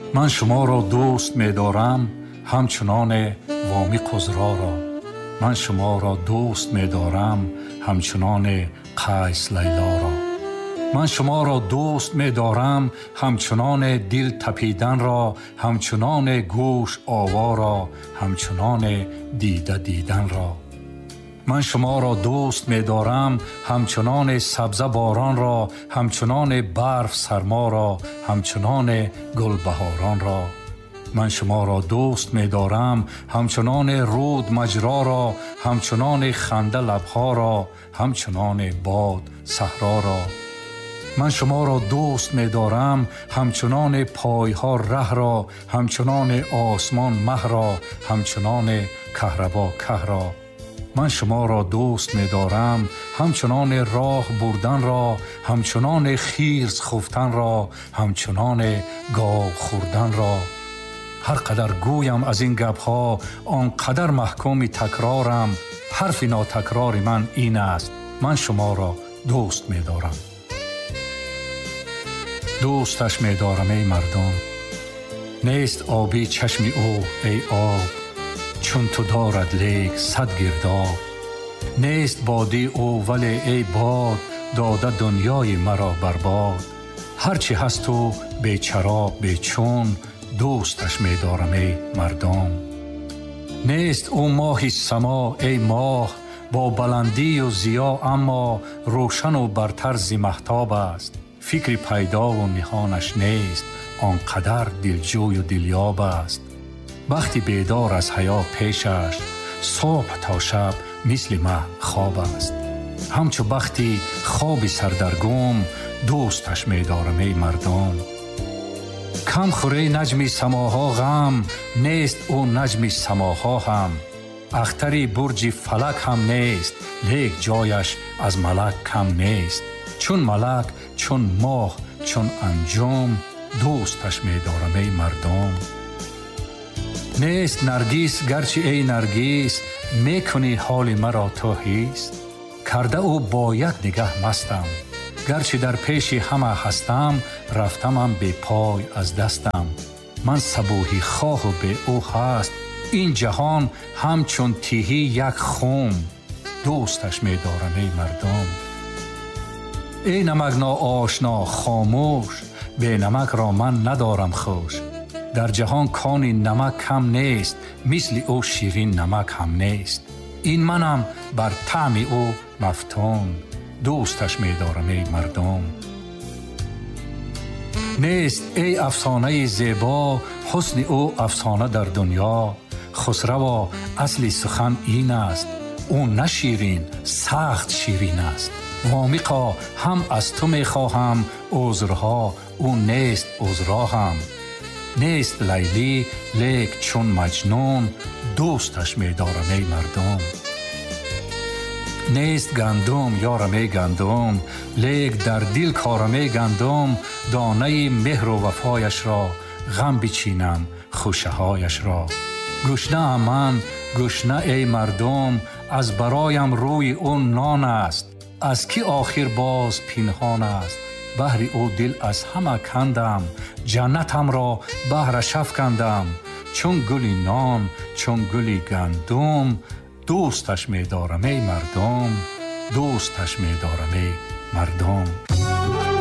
من شما را دوست می دارم همچنان وامی قزرا را. من شما را دوست می دارم همچنان قیس لیلا را. من شما را دوست می دارم همچنان دل تپیدن را، همچنان گوش آوا را، همچنان دیده دیدن را. من شما را دوست می دارم همچنان سبزه باران را، همچنان برف سرما را، همچنان گل بهاران را. من شما را دوست می دارم همچنان رود مجرا را، همچنان خنده لبها را، همچنان باد صحرا را. من شما را دوست می دارم همچنان پایها ره را، همچنان آسمان مه را، همچنان کهربا که را. من شما را دوست می دارم همچنان راه بردن را، همچنان خیرس خفتن را، همچنان گاو خوردن را. هر قدر گویم از این گپها آنقدر محکوم تکرارم. حرف ناتکرار من این است: من شما را دوست می دارم. دوستش می دارم ای مردم، نیست آبی چشم او ای آب، چون تو دارد لیک صد گرداب. نیست بادی او ولی ای باد، داده دنیای مرا برباد. هرچی هست تو بی چرا بی چون، دوستش می دارم ای مردم. نیست او ماهی سما ای ماه، با بلندی و ضیا اما روشن و برتر ز مهتاب است. فکر پیدا و نهانش نیست، آنقدر دلجوی و دلیاب است. وقتی بیدار از حیا پیشش، صبح تا شب مثل مه خواب است. همچو وقتی خواب سردرگم، دوستش می دارم ای مردم. کم خوری نجم سماها غم، نیست او نجم سماها هم. اختری برج فلک هم نیست، لیک جایش از ملک کم نیست. چون ملک چون ماه چون انجم، دوستش می دارم ای مردم. نیست نرگس گرچه ای نرگس، می کنی حال مرا تو حس. کرده او با یک نگه مستم، گرچه در پیش همه هستم، رفتمم بی پای از دستم. من صبوحی خواه و بی او هست، این جهان همچون تیهی یک خم. دوستش می دارم ای مردم. ای نمک ناآشنا خاموش، بی نمک را من ندارم خوش. در جهان کانی نمک کم نیست، مثل او شیرین نمک هم نیست. این منم بر طعم او مفتون، دوستش می دارم ای مردم. نیست ای افسانه زیبا، حسن او افسانه در دنیا. خسروا اصل سخن این است، او نه شیرین سخت شیرین است. وامیقا هم از تو می خواهم عذرها، او نیست عذرا هم. نیست لیلی لیک چون مجنون، دوستش می دارم ای مردم. نیست گندم یارم ای گندم، لیک در دل کارم ای گندم. دانه مهر و وفایش را، غم بچینم خوشه هایش را. گشنه من گشنه ای مردم، از برایم روی اون نان است. از کی آخر باز پنهان است، بهر او دل از همه کندم. جنتم را بهرش افکندم، چون گلی نان چون گلی گندم. دوستش می دارم ای مردم، دوستش می دارم ای مردم.